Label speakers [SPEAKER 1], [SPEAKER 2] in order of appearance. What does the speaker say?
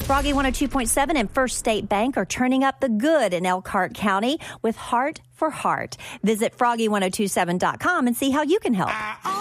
[SPEAKER 1] Froggy 102.7 and First State Bank are turning up the good in Elkhart County with Heart for Heart. Visit froggy1027.com and see how you can help.